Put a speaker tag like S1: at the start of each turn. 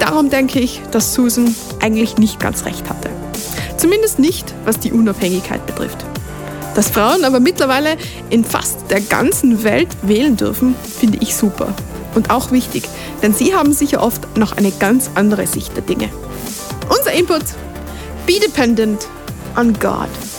S1: darum denke ich, dass Susan eigentlich nicht ganz recht hatte. Zumindest nicht, was die Unabhängigkeit betrifft. Dass Frauen aber mittlerweile in fast der ganzen Welt wählen dürfen, finde ich super. Und auch wichtig, denn sie haben sicher oft noch eine ganz andere Sicht der Dinge. Unser Input: Be dependent on God.